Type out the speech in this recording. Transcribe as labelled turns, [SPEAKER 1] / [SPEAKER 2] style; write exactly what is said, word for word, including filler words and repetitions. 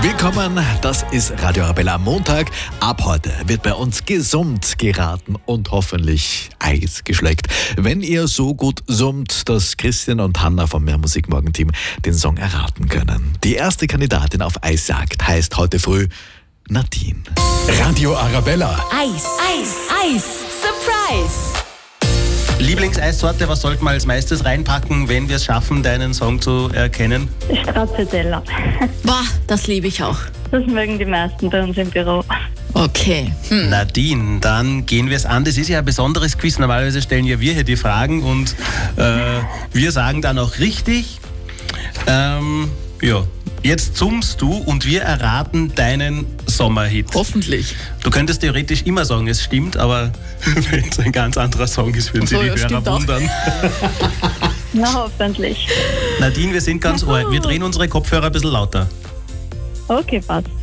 [SPEAKER 1] Willkommen, das ist Radio Arabella am Montag. Ab heute wird bei uns gesummt, geraten und hoffentlich Eis geschleckt. Wenn ihr so gut summt, dass Christian und Hanna vom Mehr Musik Morgen Team den Song erraten können. Die erste Kandidatin auf Eisjagd heißt heute früh Nadine.
[SPEAKER 2] Radio Arabella.
[SPEAKER 3] Eis, Eis, Eis, Surprise!
[SPEAKER 4] Lieblingseissorte, was sollten wir als meistes reinpacken, wenn wir es schaffen, deinen Song zu erkennen?
[SPEAKER 5] Stracciatella.
[SPEAKER 3] Boah, das liebe ich auch.
[SPEAKER 5] Das mögen die meisten bei uns im Büro.
[SPEAKER 3] Okay. Hm.
[SPEAKER 4] Nadine, dann gehen wir es an. Das ist ja ein besonderes Quiz. Normalerweise stellen ja wir hier die Fragen und äh, wir sagen dann auch richtig. Ähm, ja, jetzt summst du und wir erraten deinen Sommerhit.
[SPEAKER 3] Hoffentlich.
[SPEAKER 4] Du könntest theoretisch immer sagen, es stimmt, aber wenn es ein ganz anderer Song ist, würden
[SPEAKER 3] So,
[SPEAKER 4] sie
[SPEAKER 3] ja,
[SPEAKER 4] die Hörer
[SPEAKER 3] stimmt auch.
[SPEAKER 4] wundern.
[SPEAKER 5] Na, hoffentlich.
[SPEAKER 4] Nadine, wir sind ganz ohr. Wir drehen unsere Kopfhörer ein bisschen lauter.
[SPEAKER 5] Okay, passt.